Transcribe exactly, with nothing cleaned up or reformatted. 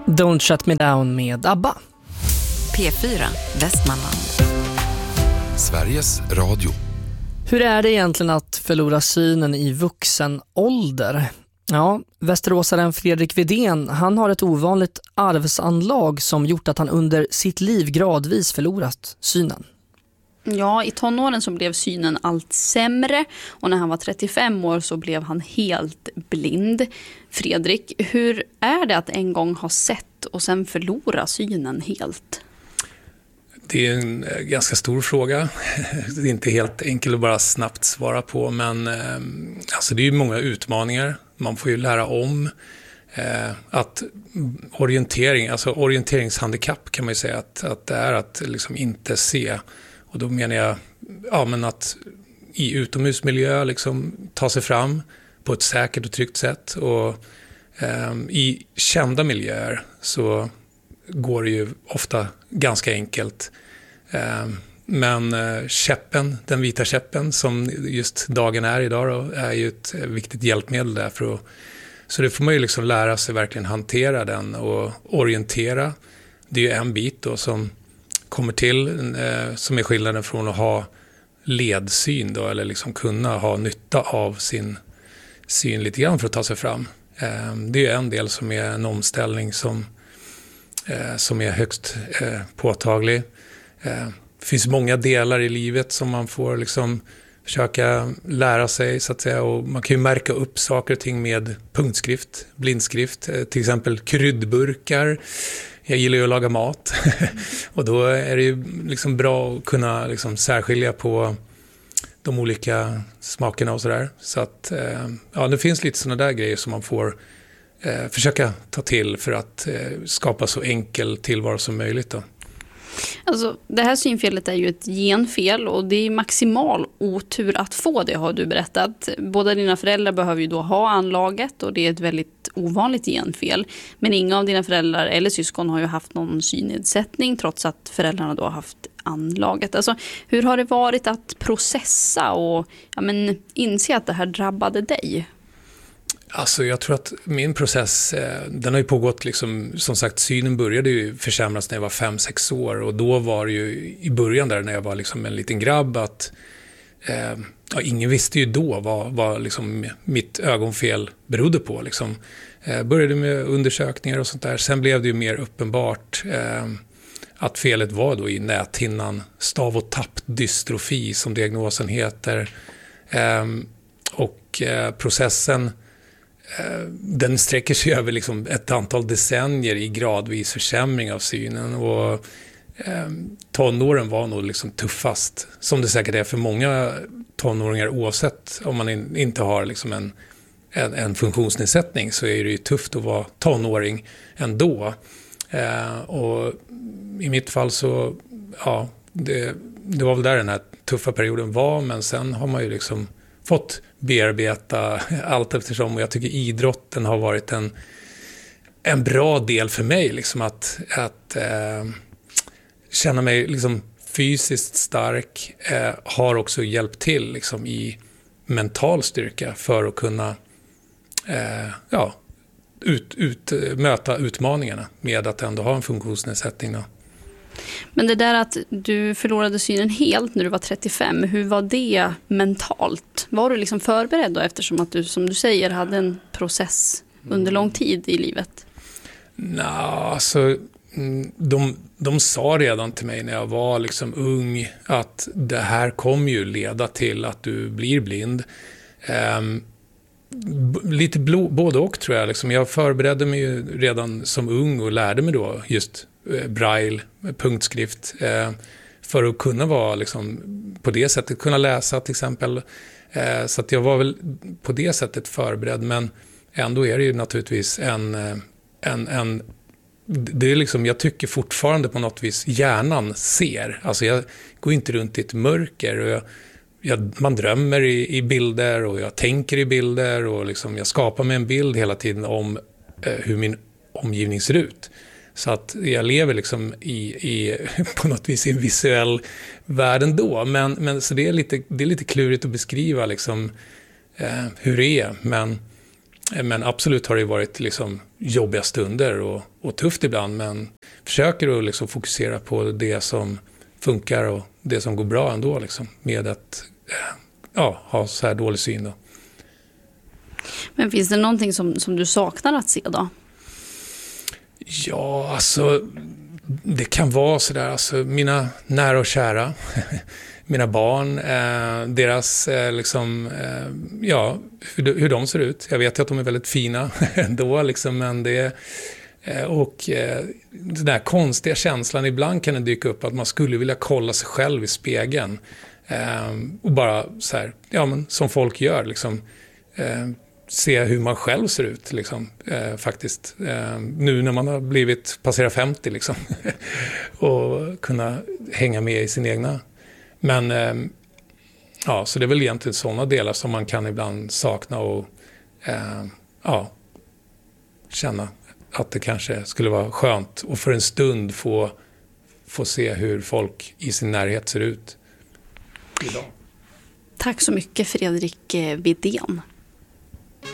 Don't Shut Me Down med ABBA. P fyra, Västmanland. Sveriges Radio. Hur är det egentligen att förlora synen i vuxen ålder? Ja, västeråsaren Fredrik Widén, han har ett ovanligt arvsanlag som gjort att han under sitt liv gradvis förlorat synen. Ja, i tonåren så blev synen allt sämre och när han var trettiofem år så blev han helt blind. Fredrik, hur är det att en gång ha sett och sen förlora synen helt? Det är en ganska stor fråga. Det är inte helt enkelt att bara snabbt svara på, men eh, alltså det är ju många utmaningar. Man får ju lära om eh, att orientering, alltså orienteringshandikapp kan man ju säga att, att det är att liksom inte se. Och då menar jag ja, men att i utomhusmiljö liksom ta sig fram på ett säkert och tryggt sätt. Och eh, i kända miljöer så går det ju ofta ganska enkelt. Eh, men eh, käppen, den vita käppen som just dagen är idag då, är ju ett viktigt hjälpmedel där för att, så det får man ju liksom lära sig verkligen hantera den och orientera. Det är ju en bit då som kommer till eh, som är skillnaden från att ha ledsyn då, eller liksom kunna ha nytta av sin syn lite grann för att ta sig fram. Eh, det är en del som är en omställning som, eh, som är högst eh, påtaglig. Eh, det finns många delar i livet som man får liksom försöka lära sig så att säga, och man kan ju märka upp saker och ting med punktskrift, blindskrift, eh, till exempel kryddburkar. Jag gillar ju att laga mat och då är det ju liksom bra att kunna liksom särskilja på de olika smakerna och sådär. Så att eh, ja, det finns lite sådana där grejer som man får eh, försöka ta till för att eh, skapa så enkel tillvaro som möjligt då. Alltså, det här synfelet är ju ett genfel och det är maximal otur att få det, har du berättat. Båda dina föräldrar behöver ju då ha anlaget och det är ett väldigt ovanligt genfel. Men inga av dina föräldrar eller syskon har ju haft någon synnedsättning trots att föräldrarna då har haft anlaget. Alltså, hur har det varit att processa och ja, men, inse att det här drabbade dig? Alltså jag tror att min process, den har ju pågått liksom, som sagt synen började ju försämras när jag var fem sex år och då var det ju i början där när jag var liksom en liten grabb att eh, ja, ingen visste ju då vad, vad liksom mitt ögonfel berodde på liksom. Eh, började med undersökningar och sånt där, sen blev det ju mer uppenbart eh, att felet var då i näthinnan, stav- och tappdystrofi som diagnosen heter eh, och eh, processen den sträcker sig över liksom ett antal decennier i gradvis försämring av synen och eh, tonåren var nog liksom tuffast som det säkert är för många tonåringar oavsett om man in, inte har liksom en, en, en funktionsnedsättning så är det ju tufft att vara tonåring ändå eh, och i mitt fall så ja, det, det var väl där den här tuffa perioden var men sen har man ju liksom fått bearbeta allt eftersom och jag tycker idrotten har varit en, en bra del för mig liksom att, att eh, känna mig liksom fysiskt stark eh, har också hjälpt till liksom i mental styrka för att kunna eh, ja, ut, ut, möta utmaningarna med att ändå ha en funktionsnedsättning då. Men det där att du förlorade synen helt när du var trettiofem, hur var det mentalt? Var du liksom förberedd då eftersom att du, som du säger, hade en process under lång tid i livet? Nej, alltså de, de sa redan till mig när jag var liksom ung att det här kommer ju leda till att du blir blind. Um, lite blå, både och tror jag. Liksom. Jag förberedde mig ju redan som ung och lärde mig då just braille, punktskrift eh, för att kunna vara liksom, på det sättet, kunna läsa till exempel. Eh, så att jag var väl på det sättet förberedd men ändå är det ju naturligtvis en, en, en det är liksom, jag tycker fortfarande på något vis hjärnan ser. Alltså jag går inte runt i ett mörker och jag, jag, man drömmer i, i bilder och jag tänker i bilder och liksom jag skapar mig en bild hela tiden om eh, hur min omgivning ser ut. Så att jag lever liksom i, i på något vis i en visuell värld ändå. Men, men så det är lite, det är lite klurigt att beskriva liksom, eh, hur det är. Men Men absolut har det varit liksom jobbiga stunder och, och tufft ibland, men försöker att liksom fokusera på det som funkar och det som går bra ändå liksom, med att ja, ha så här dålig syn då. Men finns det någonting som, som du saknar att se då? Ja, alltså det kan vara så där, alltså mina nära och kära, mina barn, eh, deras eh, liksom, eh, ja, hur, hur de ser ut. Jag vet ju att de är väldigt fina ändå liksom, men det eh, och eh, den där konstiga känslan, ibland kan det dyka upp att man skulle vilja kolla sig själv i spegeln eh, och bara så här, ja men som folk gör liksom, eh, se hur man själv ser ut liksom, eh, faktiskt. Eh, nu när man har blivit passera femtio liksom. Och kunna hänga med i sin egna. Men eh, ja, så det är väl egentligen sådana delar som man kan ibland sakna och eh, ja, känna att det kanske skulle vara skönt och för en stund få, få se hur folk i sin närhet ser ut idag. Tack så mycket, Fredrik Widén.